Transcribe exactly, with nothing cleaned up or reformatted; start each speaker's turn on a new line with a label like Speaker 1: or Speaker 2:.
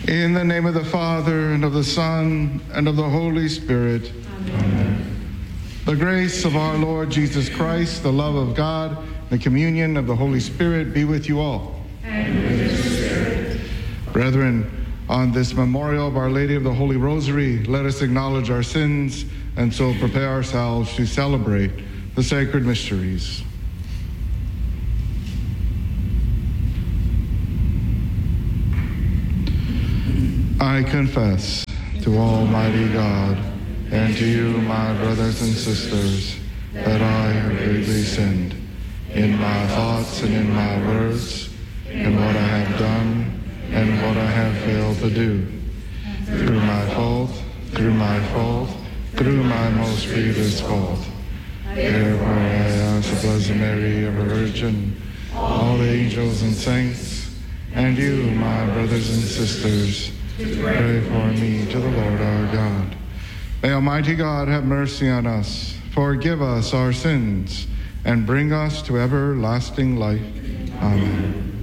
Speaker 1: In the name of the Father, and of the Son, and of the Holy Spirit. Amen. The grace of our Lord Jesus Christ, the love of God, the communion of the Holy Spirit be with you all.
Speaker 2: And with your spirit.
Speaker 1: Brethren, on this memorial of Our Lady of the Holy Rosary, let us acknowledge our sins and so prepare ourselves to celebrate the sacred mysteries. I confess to Almighty God and to you, my brothers and sisters, that I have greatly sinned in my thoughts and in my words, in what I have done and what I have failed to do, through my fault, through my fault, through my most grievous fault. Therefore I ask the Blessed Mary, ever Virgin, all the angels and saints, and you, my brothers and sisters, to pray for me to the Lord our God. May Almighty God have mercy on us, forgive us our sins, and bring us to everlasting life. Amen.